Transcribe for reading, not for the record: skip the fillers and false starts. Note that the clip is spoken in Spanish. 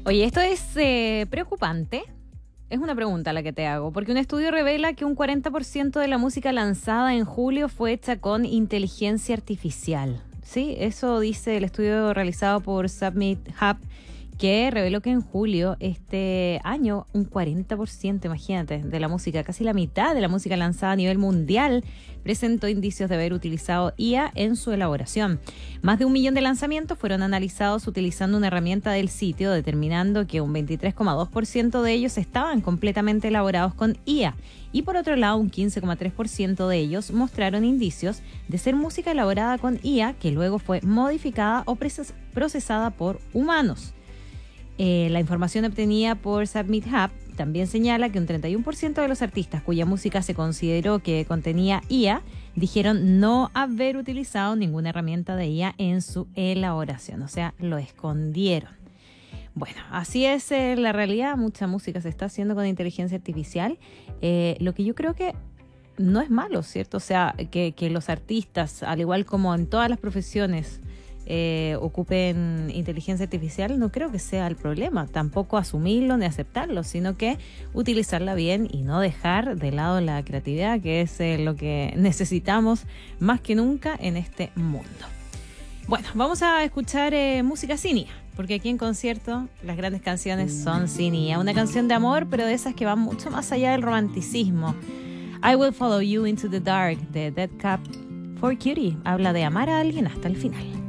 Oye, esto es preocupante. Es una pregunta la que te hago, porque un estudio revela que un 40% de la música lanzada en julio fue hecha con inteligencia artificial. Sí, eso dice el estudio realizado por Submit Hub, que reveló que en julio este año un 40%, imagínate, de la música, casi la mitad de la música lanzada a nivel mundial, presentó indicios de haber utilizado IA en su elaboración. Más de 1 millón de lanzamientos fueron analizados utilizando una herramienta del sitio, determinando que un 23,2% de ellos estaban completamente elaborados con IA. Y por otro lado, un 15,3% de ellos mostraron indicios de ser música elaborada con IA que luego fue modificada o procesada por humanos. La información obtenida por Submit Hub también señala que un 31% de los artistas cuya música se consideró que contenía IA dijeron no haber utilizado ninguna herramienta de IA en su elaboración, o sea, lo escondieron. Bueno, así es la realidad, mucha música se está haciendo con inteligencia artificial, lo que yo creo que no es malo, ¿cierto? O sea, que los artistas, al igual como en todas las profesiones, ocupen inteligencia artificial, no creo que sea el problema, tampoco asumirlo ni aceptarlo, sino que utilizarla bien y no dejar de lado la creatividad, que es lo que necesitamos más que nunca en este mundo. Bueno, vamos a escuchar música cinia, porque aquí en concierto las grandes canciones son cinia, una canción de amor, pero de esas que van mucho más allá del romanticismo. I Will Follow You Into the Dark de Dead Cup for Cutie habla de amar a alguien hasta el final.